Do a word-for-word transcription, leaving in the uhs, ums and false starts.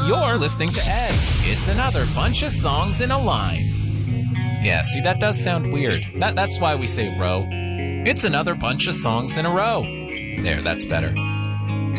You're listening to Ed. It's another bunch of songs in a line. Yeah, see, that does sound weird. That, that's why we say row. It's another bunch of songs in a row. There, that's better.